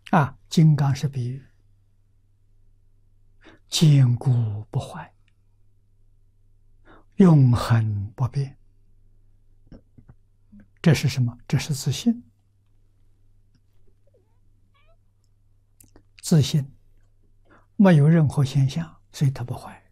金刚是比喻，坚固不坏，永恒不变。这是什么？这是自信。自信没有任何现象，所以它不坏。